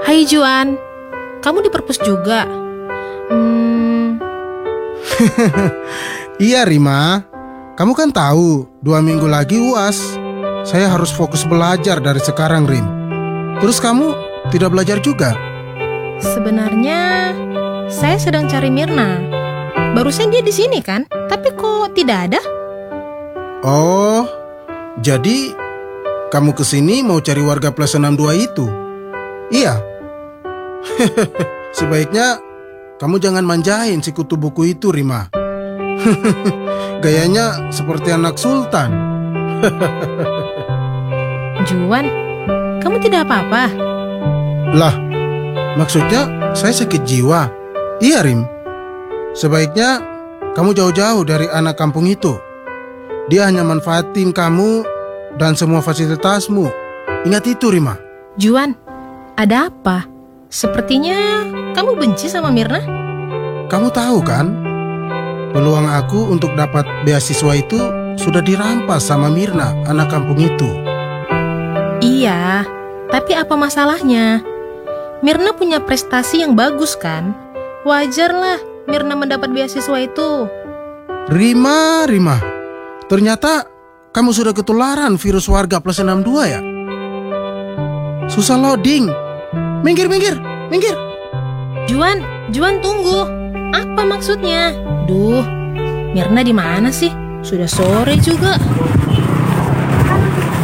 Hai Juan, kamu di perpus juga? Iya Rima, kamu kan tahu 2 minggu lagi UAS. Saya harus fokus belajar dari sekarang, Rim. Terus kamu tidak belajar juga? Sebenarnya saya sedang cari Mirna. Barusan dia di sini kan? Tapi kok tidak ada? Oh, jadi kamu kesini mau cari warga plus 62 itu? Iya. Sebaiknya kamu jangan manjain si kutu buku itu, Rima. Gayanya seperti anak sultan. Juan, kamu tidak apa-apa? Lah, maksudnya saya sakit jiwa. Iya, Rim. Sebaiknya kamu jauh-jauh dari anak kampung itu. Dia hanya manfaatin kamu dan semua fasilitasmu. Ingat itu, Rima. Juan, ada apa? Sepertinya kamu benci sama Mirna? Kamu tahu kan, peluang aku untuk dapat beasiswa itu sudah dirampas sama Mirna, anak kampung itu. Iya, tapi apa masalahnya? Mirna punya prestasi yang bagus kan? Wajarlah Mirna mendapat beasiswa itu. Rima, ternyata kamu sudah ketularan virus warga plus 62 ya? Susah loading. Minggir. Juan tunggu. Apa maksudnya? Mirna di mana sih? Sudah sore juga.